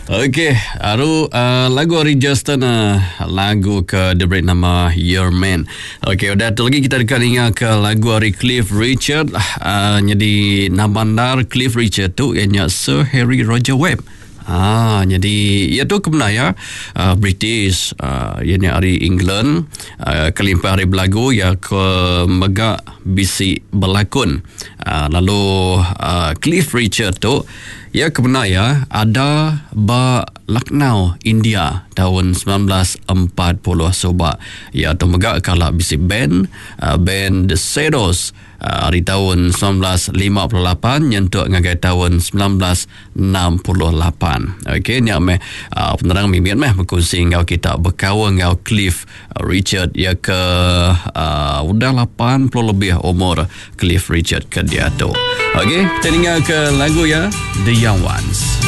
Okey, lagu Ari Justin, lagu ke The Break nama Your Man. Okey, udah tu lagi kita akan ingat ke lagu Ari Cliff Richard. Jadi nama Cliff Richard tu ianya Sir Harry Roger Webb. Jadi ia tu kebenar British, ianya dari England, kelimpah hari berlagu ya ke megak bisi berlakon. Lalu Cliff Richard tu ia kebenar ada ba Lucknow, India tahun 1940 sebab ia tu megak kalau bisi band The Shadows hari tahun 1958 nyentuk ngagai tahun 1968. Okey, ni penerang mimit berkongsi ngau kita berkawan ngau Cliff Richard ya ke udah 80 lebih umur Cliff Richard ke dia tu. Okey, kita dengar ke lagu ya The Young Ones.